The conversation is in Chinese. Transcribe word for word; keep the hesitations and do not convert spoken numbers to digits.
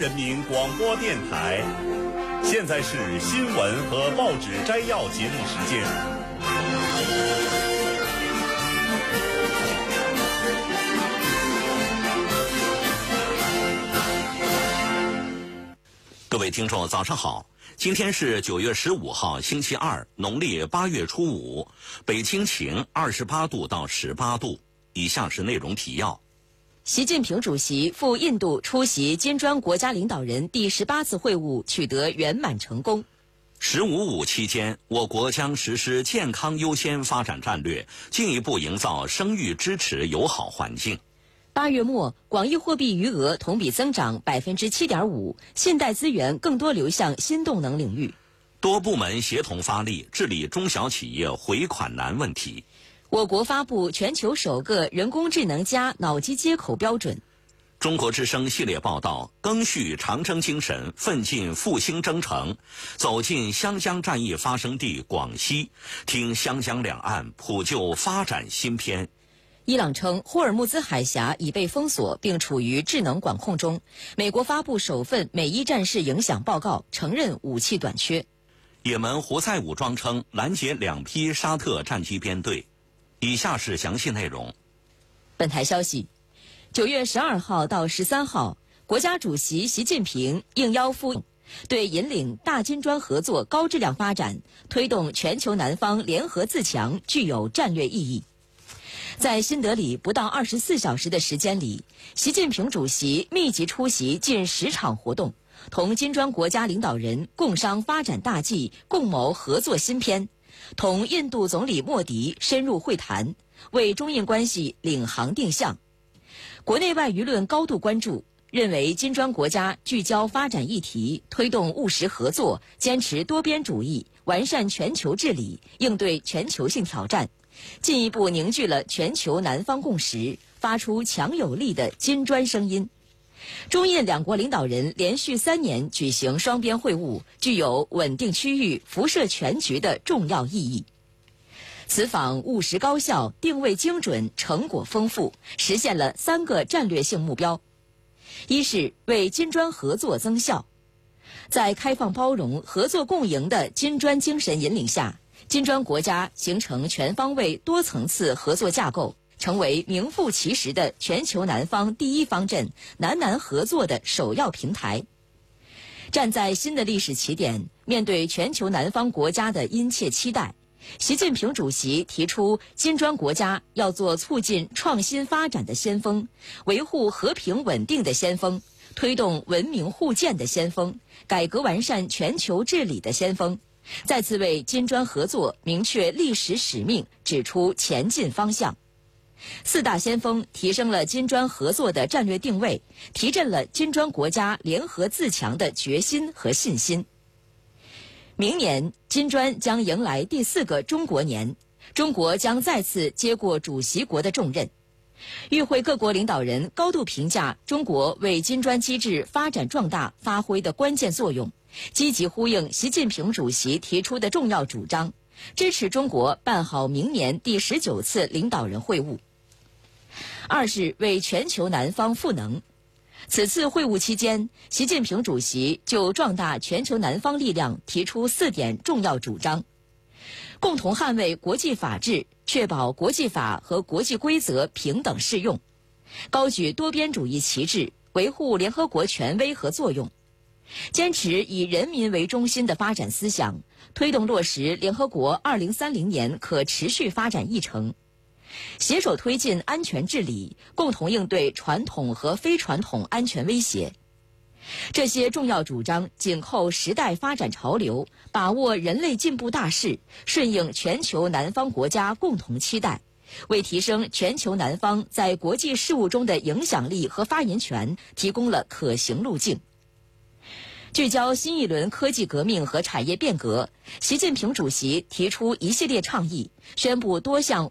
人民广播电台。现在是新闻和报纸摘要节目时间。 各位听众早上好，今天是九月十五号星期二，农历八月初五，北京晴，二十八度到十八度。以下是内容提要。 习近平主席赴印度出席金砖国家领导人第十八次会晤取得圆满成功。 十五五期间，我国将实施健康优先发展战略，进一步营造生育支持友好环境。 八月末，广义货币余额同比增长百分之七点五，信贷资源更多流向新动能领域。 多部门协同发力，治理中小企业回款难问题。 我国发布全球首个人工智能加脑机接口标准。 中国之声系列报道：赓续长征精神，奋进复兴征程，走进湘江战役发生地广西，听湘江两岸普救发展新篇。 伊朗称霍尔木兹海峡已被封锁并处于智能管控中。美国发布首份美伊战事影响报告，承认武器短缺。 也门胡塞武装称拦截两批沙特战机编队。以下是详细内容。 本台消息，九月十二号到十三号，国家主席习近平应邀赴，对引领大金砖合作高质量发展、推动全球南方联合自强具有战略意义。在新德里不到二十四小时的时间里，习近平主席密集出席近十场活动，同金砖国家领导人共商发展大计，共谋合作新篇。同印度总理莫迪深入会谈，为中印关系领航定向。国内外舆论高度关注，认为金砖国家聚焦发展议题，推动务实合作，坚持多边主义，完善全球治理，应对全球性挑战，进一步凝聚了全球南方共识，发出强有力的金砖声音。中印两国领导人连续三年举行双边会晤，具有稳定区域、辐射全局的重要意义。此访务实高效，定位精准，成果丰富，实现了三个战略性目标。一是为金砖合作增效。在开放包容、合作共赢的金砖精神引领下，金砖国家形成全方位、多层次合作架构，成为名副其实的全球南方第一方阵，南南合作的首要平台。站在新的历史起点，面对全球南方国家的殷切期待，习近平主席提出，金砖国家要做促进创新发展的先锋，维护和平稳定的先锋，推动文明互鉴的先锋，改革完善全球治理的先锋，再次为金砖合作明确历史使命，指出前进方向。四大先锋提升了金砖合作的战略定位，提振了金砖国家联合自强的决心和信心。明年，金砖将迎来第四个中国年，中国将再次接过主席国的重任。与会各国领导人高度评价中国为金砖机制发展壮大发挥的关键作用，积极呼应习近平主席提出的重要主张，支持中国办好明年第十九次领导人会晤。二是为全球南方赋能。此次会晤期间，习近平主席就壮大全球南方力量提出四点重要主张：共同捍卫国际法治，确保国际法和国际规则平等适用；高举多边主义旗帜，维护联合国权威和作用；坚持以人民为中心的发展思想，推动落实联合国二零三零年可持续发展议程；携手推进安全治理，共同应对传统和非传统安全威胁。这些重要主张紧扣时代发展潮流，把握人类进步大势，顺应全球南方国家共同期待，为提升全球南方在国际事务中的影响力和发言权提供了可行路径。聚焦新一轮科技革命和产业变革，习近平主席提出一系列倡议，宣布多项